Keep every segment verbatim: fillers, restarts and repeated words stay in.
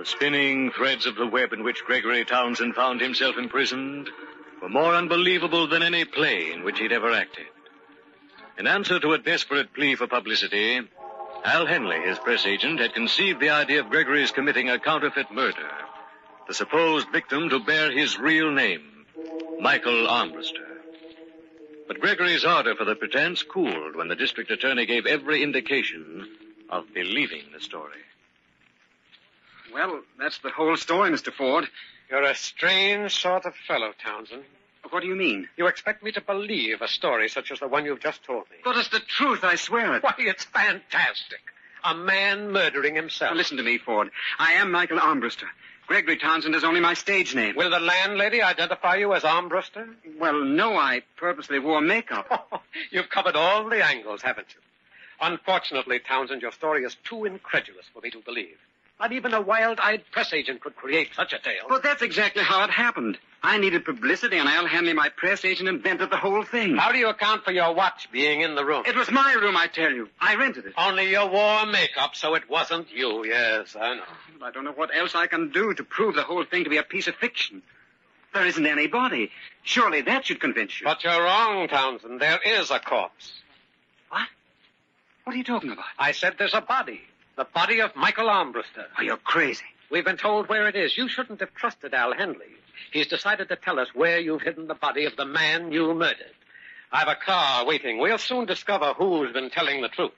The spinning threads of the web in which Gregory Townsend found himself imprisoned were more unbelievable than any play in which he'd ever acted. In answer to a desperate plea for publicity, Al Henley, his press agent, had conceived the idea of Gregory's committing a counterfeit murder, the supposed victim to bear his real name, Michael Armbruster. But Gregory's ardor for the pretense cooled when the district attorney gave every indication of believing the story. Well, that's the whole story, Mister Ford. You're a strange sort of fellow, Townsend. What do you mean? You expect me to believe a story such as the one you've just told me? But it's the truth, I swear it. Why, it's fantastic. A man murdering himself. Now, listen to me, Ford. I am Michael Armbruster. Gregory Townsend is only my stage name. Will the landlady identify you as Armbruster? Well, no, I purposely wore makeup. You've covered all the angles, haven't you? Unfortunately, Townsend, your story is too incredulous for me to believe. Not even a wild-eyed press agent could create such a tale. Well, that's exactly how it happened. I needed publicity, and Al Henley, my press agent, invented the whole thing. How do you account for your watch being in the room? It was my room, I tell you. I rented it. Only you wore makeup, so it wasn't you. Yes, I know. I don't know what else I can do to prove the whole thing to be a piece of fiction. There isn't any body. Surely that should convince you. But you're wrong, Townsend. There is a corpse. What? What are you talking about? I said there's a body. The body of Michael Armbruster. Oh, you're crazy. We've been told where it is. You shouldn't have trusted Al Henley. He's decided to tell us where you've hidden the body of the man you murdered. I've a car waiting. We'll soon discover who's been telling the truth.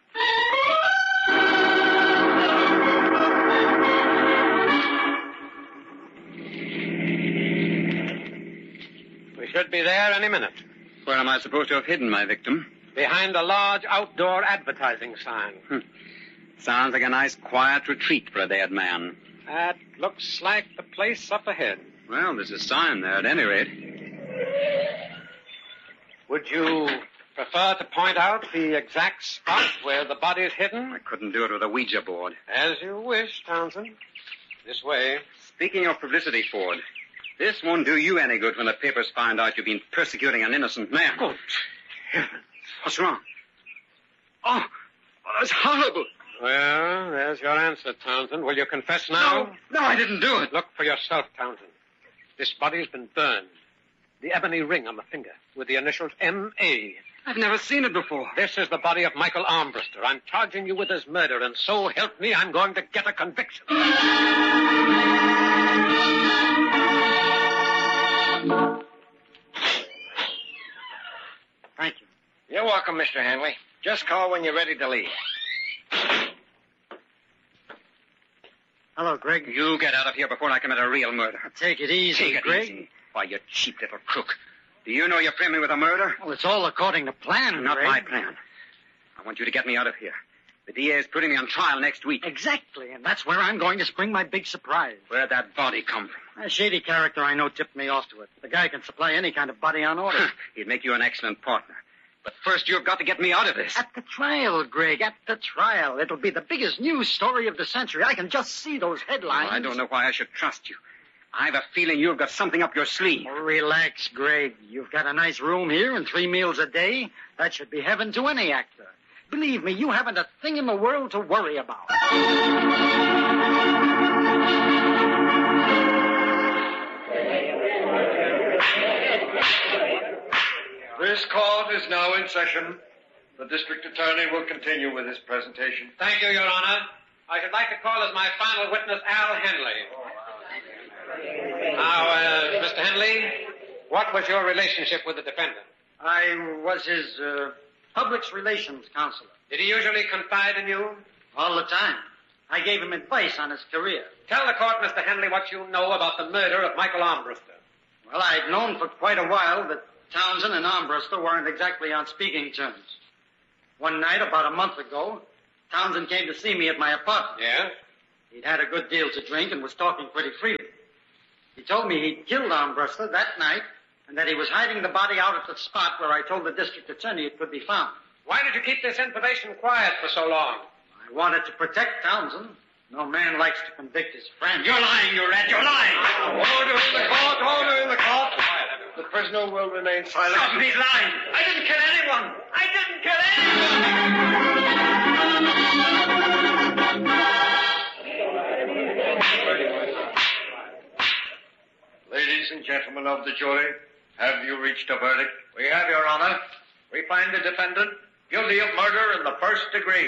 We should be there any minute. Where am I supposed to have hidden my victim? Behind a large outdoor advertising sign. Hmm. Sounds like a nice quiet retreat for a dead man. That looks like the place up ahead. Well, there's a sign there at any rate. Would you prefer to point out the exact spot where the body is hidden? I couldn't do it with a Ouija board. As you wish, Townsend. This way. Speaking of publicity, Ford, this won't do you any good when the papers find out you've been persecuting an innocent man. Good heavens. What's wrong? Oh, oh that's horrible. Well, there's your answer, Townsend. Will you confess now? No, no, I didn't do it. Look for yourself, Townsend. This body's been burned. The ebony ring on the finger with the initials M A. I've never seen it before. This is the body of Michael Armbruster. I'm charging you with his murder, and so help me, I'm going to get a conviction. Thank you. You're welcome, Mister Henley. Just call when you're ready to leave. Hello, Greg. You get out of here before I commit a real murder. Take it easy, Take it Greg. easy. Why, you cheap little crook. Do you know you're framing me with a murder? Well, it's all according to plan, Not Greg. my plan. I want you to get me out of here. The D A is putting me on trial next week. Exactly, and that's where I'm going to spring my big surprise. Where'd that body come from? A shady character I know tipped me off to it. The guy can supply any kind of body on order. He'd make you an excellent partner. But first, you've got to get me out of this. At the trial, Greg, at the trial. It'll be the biggest news story of the century. I can just see those headlines. Well, I don't know why I should trust you. I have a feeling you've got something up your sleeve. Oh, relax, Greg. You've got a nice room here and three meals a day. That should be heaven to any actor. Believe me, you haven't a thing in the world to worry about. This court is now in session. The district attorney will continue with his presentation. Thank you, Your Honor. I should like to call as my final witness Al Henley. Now, uh, Mister Henley, what was your relationship with the defendant? I was his uh, public relations counselor. Did he usually confide in you? All the time. I gave him advice on his career. Tell the court, Mister Henley, what you know about the murder of Michael Armbruster. Well, I'd known for quite a while that Townsend and Armbruster weren't exactly on speaking terms. One night, about a month ago, Townsend came to see me at my apartment. Yes? He'd had a good deal to drink and was talking pretty freely. He told me he'd killed Armbruster that night and that he was hiding the body out at the spot where I told the district attorney it could be found. Why did you keep this information quiet for so long? I wanted to protect Townsend. No man likes to convict his friend. You're lying, you rat. You're lying. Order in the court. Order in the court. The prisoner will remain silent. Stop me lying. I didn't kill anyone. I didn't kill anyone. and gentlemen of the jury, have you reached a verdict? We have, Your Honor. We find the defendant guilty of murder in the first degree.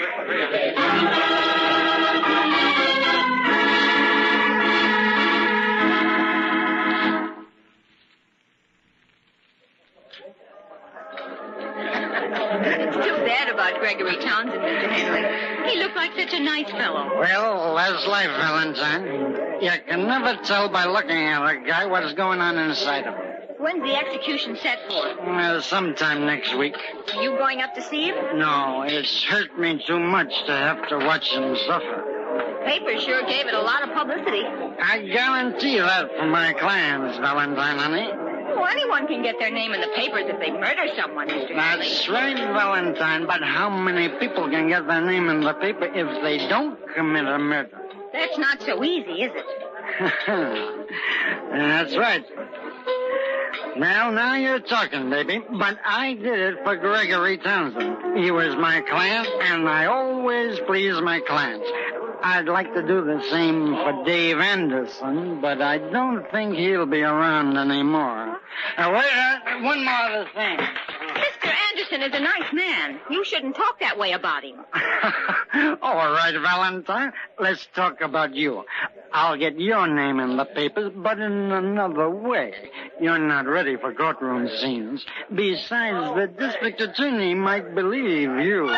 About Gregory Townsend, Mister Henley. He looked like such a nice fellow. Well, that's life, Valentine. You can never tell by looking at a guy what's going on inside of him. When's the execution set for? Well, sometime next week. Are you going up to see him? No, it's hurt me too much to have to watch him suffer. The paper sure gave it a lot of publicity. I guarantee that for my clients, Valentine, honey. Well, anyone can get their name in the papers if they murder someone, Mister Henley. That's right, Valentine, but how many people can get their name in the paper if they don't commit a murder? That's not so easy, is it? That's right. Well, now you're talking, baby. But I did it for Gregory Townsend. He was my client, and I always please my clients. I'd like to do the same for Dave Anderson, but I don't think he'll be around anymore. Uh, wait, uh, one more other thing. Mister Anderson is a nice man. You shouldn't talk that way about him. All right, Valentine. Let's talk about you. I'll get your name in the papers, but in another way. You're not ready for courtroom scenes. Besides, the district attorney might believe you.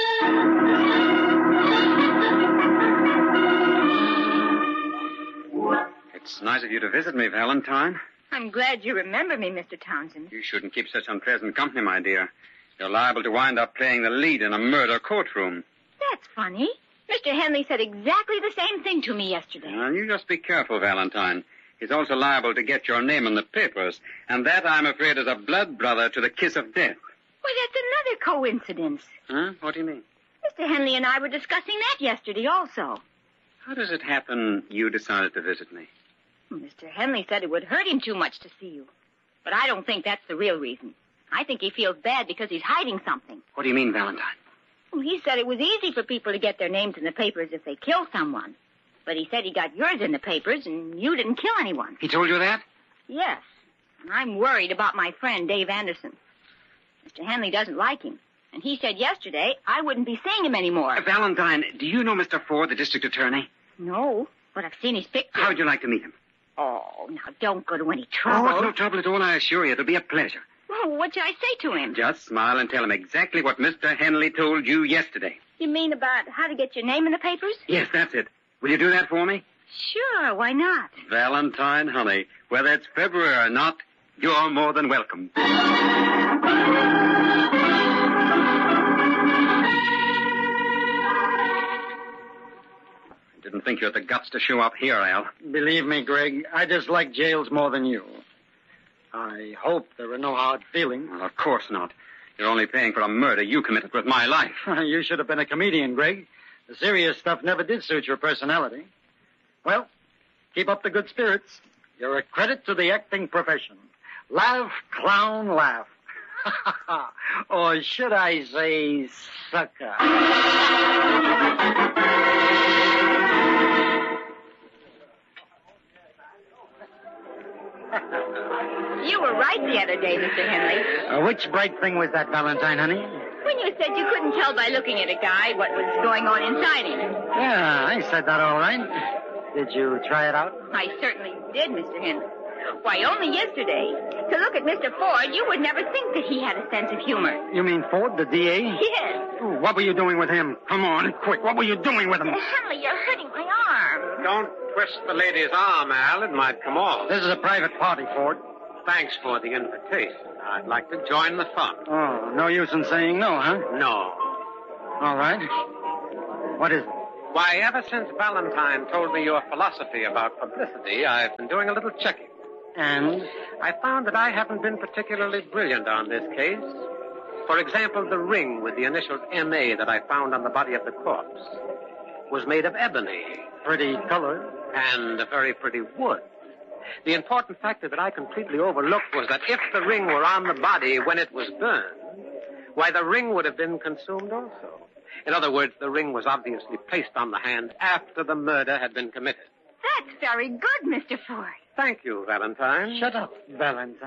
It's nice of you to visit me, Valentine. I'm glad you remember me, Mister Townsend. You shouldn't keep such unpleasant company, my dear. You're liable to wind up playing the lead in a murder courtroom. That's funny. Mister Henley said exactly the same thing to me yesterday. Now, you just be careful, Valentine. He's also liable to get your name in the papers, and that, I'm afraid, is a blood brother to the kiss of death. Well, that's another coincidence. Huh? What do you mean? Mister Henley and I were discussing that yesterday also. How does it happen you decided to visit me? Mister Henley said it would hurt him too much to see you. But I don't think that's the real reason. I think he feels bad because he's hiding something. What do you mean, Valentine? Well, he said it was easy for people to get their names in the papers if they kill someone. But he said he got yours in the papers and you didn't kill anyone. He told you that? Yes. And I'm worried about my friend, Dave Anderson. Mister Henley doesn't like him. And he said yesterday I wouldn't be seeing him anymore. Uh, Valentine, do you know Mister Ford, the district attorney? No, but I've seen his picture. How would you like to meet him? Oh, now don't go to any trouble. Oh, it's no trouble at all, I assure you. It'll be a pleasure. Well, what should I say to him? Just smile and tell him exactly what Mister Henley told you yesterday. You mean about how to get your name in the papers? Yes, that's it. Will you do that for me? Sure, why not? Valentine, honey, whether it's February or not, you're more than welcome. Didn't think you had the guts to show up here, Al. Believe me, Greg, I dislike jails more than you. I hope there are no hard feelings. Well, of course not. You're only paying for a murder you committed with my life. You should have been a comedian, Greg. The serious stuff never did suit your personality. Well, keep up the good spirits. You're a credit to the acting profession. Laugh, clown, laugh. Or should I say, sucker? You were right the other day, Mister Henley. Uh, which bright thing was that, Valentine, honey? When you said you couldn't tell by looking at a guy what was going on inside him. Yeah, I said that all right. Did you try it out? I certainly did, Mister Henley. Why, only yesterday. To look at Mister Ford, you would never think that he had a sense of humor. You mean Ford, the D A? Yes. What were you doing with him? Come on, quick. What were you doing with him? Henley, you're hurting my arm. Don't twist the lady's arm, Al. It might come off. This is a private party, Ford. Thanks for the invitation. I'd like to join the fun. Oh, no use in saying no, huh? No. All right. What is it? Why, ever since Valentine told me your philosophy about publicity, I've been doing a little checking. And? I found that I haven't been particularly brilliant on this case. For example, the ring with the initials M A that I found on the body of the corpse was made of ebony. Pretty color. And a very pretty wood. The important factor that I completely overlooked was that if the ring were on the body when it was burned, why, the ring would have been consumed also. In other words, the ring was obviously placed on the hand after the murder had been committed. That's very good, Mister Ford. Thank you, Valentine. Shut up, Valentine.